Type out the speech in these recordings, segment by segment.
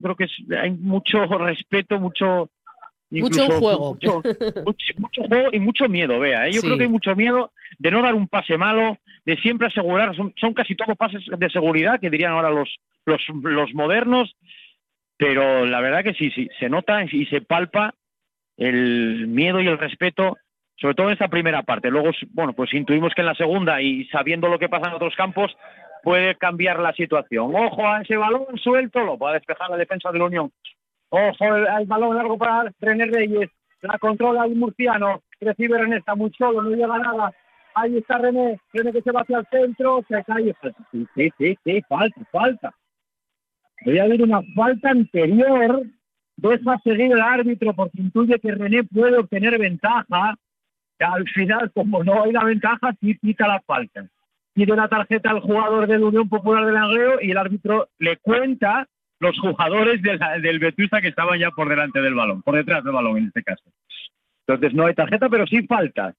creo que hay mucho respeto, mucho juego. Mucho juego y mucho miedo, Bea, ¿eh? Yo creo que hay mucho miedo de no dar un pase malo, de siempre asegurar, son casi todos pases de seguridad, que dirían ahora los modernos, pero la verdad que sí, se nota y se palpa el miedo y el respeto, sobre todo en esta primera parte. Luego, bueno, pues intuimos que en la segunda, y sabiendo lo que pasa en otros campos, puede cambiar la situación. Ojo a ese balón suelto, lo va a despejar la defensa de la Unión. Ojo al balón largo para René Reyes, la controla el murciano, recibe René, está muy solo, no llega nada. Ahí está René que se va hacia el centro, se cae. Sí, falta. Debe haber una falta anterior, deja seguir el árbitro porque intuye que René puede obtener ventaja, que al final, como no hay la ventaja, sí pita la falta. Pide la tarjeta al jugador de la Unión Popular de Langreo y el árbitro le cuenta los jugadores del Vetusta que estaban ya por delante del balón, por detrás del balón en este caso. Entonces no hay tarjeta, pero sí falta.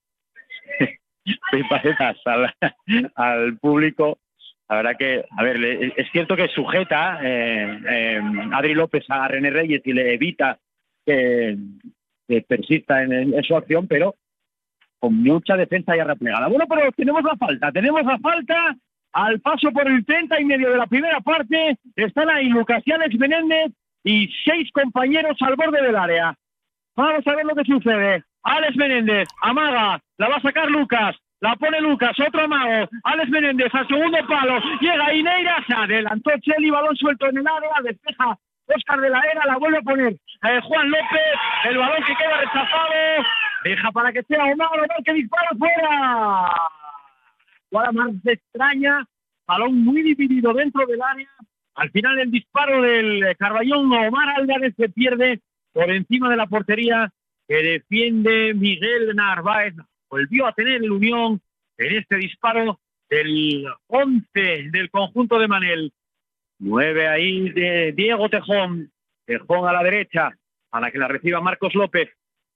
al público. La verdad que, a ver, es cierto que sujeta Adri López a René Reyes y le evita que persista en su acción, pero con mucha defensa ya replegada. Bueno, pero tenemos la falta al paso por el 30 y medio de la primera parte. Están ahí Lucas y Alex Menéndez y 6 compañeros al borde del área. Vamos a ver lo que sucede. Alex Menéndez amaga, la va a sacar Lucas, la pone Lucas, otro amago, Alex Menéndez al segundo palo, llega Ineira, se adelantó Cheli, balón suelto en el área, despeja Óscar de la Era, la vuelve a poner Juan López, el balón que queda rechazado, deja para que sea Omar, que dispara fuera. Jugada más extraña, balón muy dividido dentro del área, al final el disparo del Carballón, Omar Álvarez se pierde por encima de la portería que defiende Miguel Narváez. Volvió a tener el Unión en este disparo del 11 del conjunto de Manel. 9 ahí de Diego Tejón a la derecha, para que la reciba Marcos López,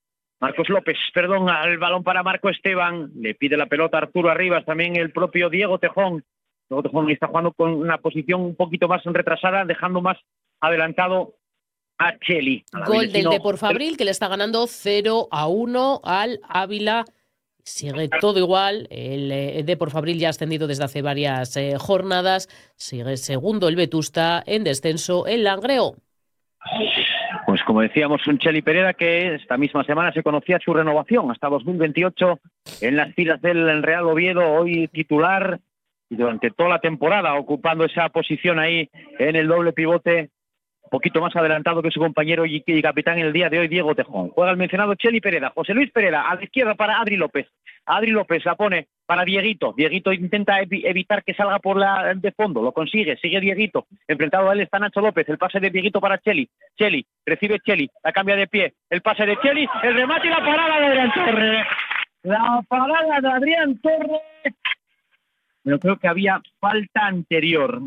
al balón para Marco Esteban, le pide la pelota a Arturo Arribas, también el propio Diego Tejón. Diego Tejón está jugando con una posición un poquito más retrasada, dejando más adelantado a Cheli. Gol del Depor Fabril, que le está ganando 0-1 al Ávila. Sigue todo igual, el Depor Fabril ya ha ascendido desde hace varias jornadas, sigue segundo el Vetusta, en descenso el Langreo. Pues como decíamos, un Cheli Pereda que esta misma semana se conocía su renovación hasta 2028 en las filas del Real Oviedo, hoy titular y durante toda la temporada ocupando esa posición ahí en el doble pivote, un poquito más adelantado que su compañero y capitán en el día de hoy, Diego Tejón. Juega el mencionado Cheli Pereda, José Luis Pereda, a la izquierda para Adri López. Adri López la pone para Dieguito. Dieguito intenta evitar que salga por la de fondo, lo consigue, sigue Dieguito. Enfrentado a él está Nacho López, el pase de Dieguito para Cheli. Cheli, recibe Cheli, la cambia de pie, el pase de Cheli, el remate y la parada de Adrián Torres. La parada de Adrián Torres. Pero creo que había falta anterior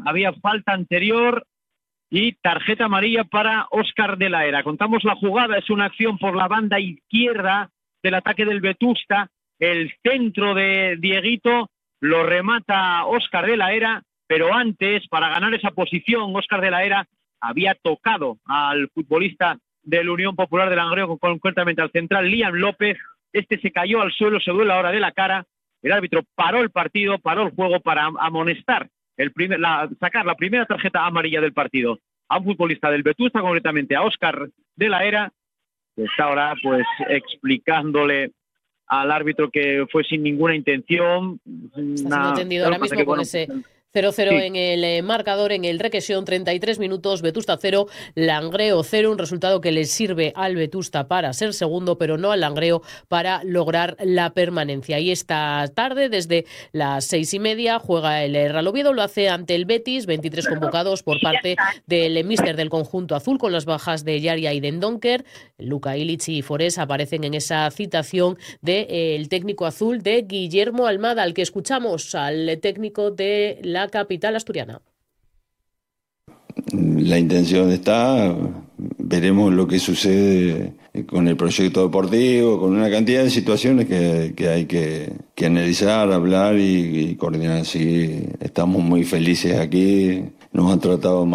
y tarjeta amarilla para Óscar de la Era. Contamos la jugada, es una acción por la banda izquierda del ataque del Vetusta, el centro de Dieguito, lo remata Óscar de la Era, pero antes, para ganar esa posición, Óscar de la Era había tocado al futbolista de la Unión Popular de Langreo, concretamente al central Liam López. Este se cayó al suelo, se duele ahora de la cara, el árbitro paró el partido, paró el juego para amonestar sacar la primera tarjeta amarilla del partido a un futbolista del Vetusta, concretamente a Óscar de la Era, que está ahora pues explicándole al árbitro que fue sin ninguna intención. Está siendo atendido ahora mismo con ese 0-0 sí. En el marcador, en el Requesión, 33 minutos, Vetusta 0, Langreo 0, un resultado que le sirve al Vetusta para ser segundo, pero no al Langreo para lograr la permanencia. Y esta tarde, desde las 6:30, juega el Real Oviedo, lo hace ante el Betis, 23 convocados por parte del míster del conjunto azul, con las bajas de Yaria y Dendonker. Luka Ilic y Forés aparecen en esa citación del técnico azul de Guillermo Almada, al que escuchamos, al técnico de la capital asturiana. La intención está, veremos lo que sucede con el proyecto deportivo, con una cantidad de situaciones que hay que analizar, hablar y coordinar. Así estamos muy felices aquí, nos han tratado